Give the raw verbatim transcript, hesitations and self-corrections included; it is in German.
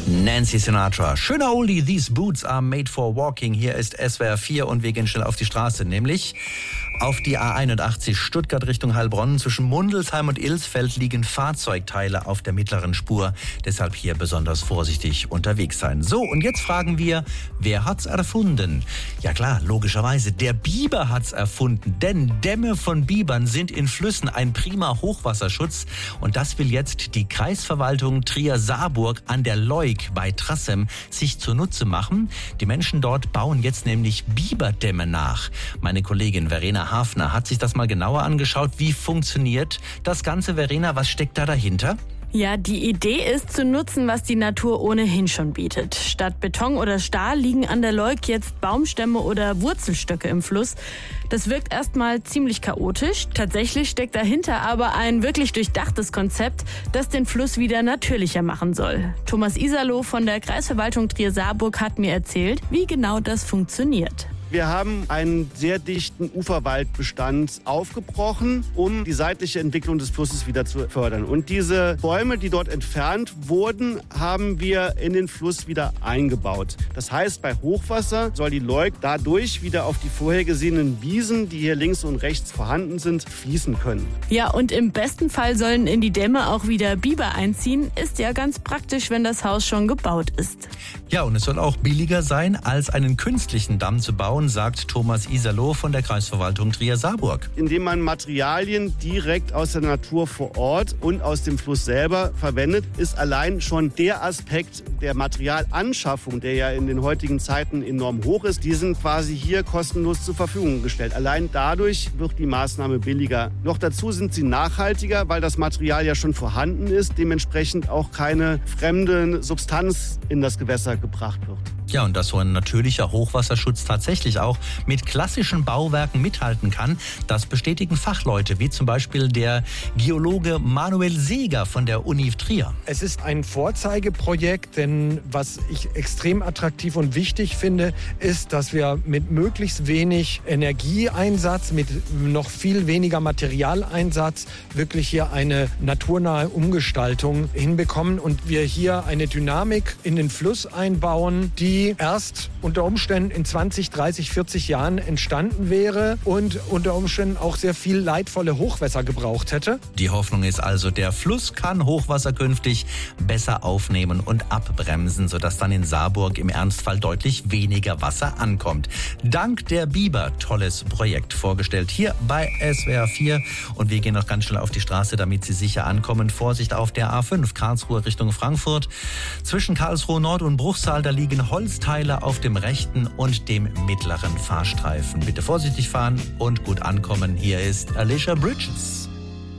Nancy Sinatra. Schöner Oldie, these boots are made for walking. Hier ist S W R vier und wir gehen schnell auf die Straße, nämlich auf die A einundachtzig Stuttgart Richtung Heilbronn. Zwischen Mundelsheim und Ilsfeld liegen Fahrzeugteile auf der mittleren Spur. Deshalb hier besonders vorsichtig unterwegs sein. So, und jetzt fragen wir, wer hat's erfunden? Ja klar, logischerweise, der Biber hat's erfunden. Denn Dämme von Bibern sind in Flüssen ein prima Hochwasserschutz. Und das will jetzt die Kreisverwaltung Trier-Saarburg an der Leuk bei Trassem sich zunutze machen. Die Menschen dort bauen jetzt nämlich Biberdämme nach. Meine Kollegin Verena Hafner hat sich das mal genauer angeschaut. Wie funktioniert das Ganze, Verena? Was steckt da dahinter? Ja, die Idee ist zu nutzen, was die Natur ohnehin schon bietet. Statt Beton oder Stahl liegen an der Leuk jetzt Baumstämme oder Wurzelstöcke im Fluss. Das wirkt erstmal ziemlich chaotisch. Tatsächlich steckt dahinter aber ein wirklich durchdachtes Konzept, das den Fluss wieder natürlicher machen soll. Thomas Iserloh von der Kreisverwaltung Trier-Saarburg hat mir erzählt, wie genau das funktioniert. Wir haben einen sehr dichten Uferwaldbestand aufgebrochen, um die seitliche Entwicklung des Flusses wieder zu fördern. Und diese Bäume, die dort entfernt wurden, haben wir in den Fluss wieder eingebaut. Das heißt, bei Hochwasser soll die Leuk dadurch wieder auf die vorher gesehenen Wiesen, die hier links und rechts vorhanden sind, fließen können. Ja, und im besten Fall sollen in die Dämme auch wieder Biber einziehen. Ist ja ganz praktisch, wenn das Haus schon gebaut ist. Ja, und es soll auch billiger sein, als einen künstlichen Damm zu bauen, sagt Thomas Iserloh von der Kreisverwaltung Trier-Saarburg. Indem man Materialien direkt aus der Natur vor Ort und aus dem Fluss selber verwendet, ist allein schon der Aspekt der Materialanschaffung, der ja in den heutigen Zeiten enorm hoch ist, die sind quasi hier kostenlos zur Verfügung gestellt. Allein dadurch wird die Maßnahme billiger. Noch dazu sind sie nachhaltiger, weil das Material ja schon vorhanden ist, dementsprechend auch keine fremde Substanz in das Gewässer gebracht wird. Ja, und dass so ein natürlicher Hochwasserschutz tatsächlich auch mit klassischen Bauwerken mithalten kann, das bestätigen Fachleute, wie zum Beispiel der Geologe Manuel Seeger von der Uni Trier. Es ist ein Vorzeigeprojekt, denn was ich extrem attraktiv und wichtig finde, ist, dass wir mit möglichst wenig Energieeinsatz, mit noch viel weniger Materialeinsatz wirklich hier eine naturnahe Umgestaltung hinbekommen und wir hier eine Dynamik in den Fluss einbauen, die erst unter Umständen in zwanzig, dreißig, vierzig Jahren entstanden wäre und unter Umständen auch sehr viel leidvolle Hochwässer gebraucht hätte. Die Hoffnung ist also, der Fluss kann Hochwasser künftig besser aufnehmen und abbremsen, sodass dann in Saarburg im Ernstfall deutlich weniger Wasser ankommt. Dank der Biber, tolles Projekt vorgestellt hier bei S W R vier. Und wir gehen noch ganz schnell auf die Straße, damit Sie sicher ankommen. Vorsicht auf der A fünf, Karlsruhe Richtung Frankfurt. Zwischen Karlsruhe Nord und Bruchsal, da liegen Holzteile auf dem rechten und dem mittleren Fahrstreifen. Bitte vorsichtig fahren und gut ankommen. Hier ist Alicia Bridges.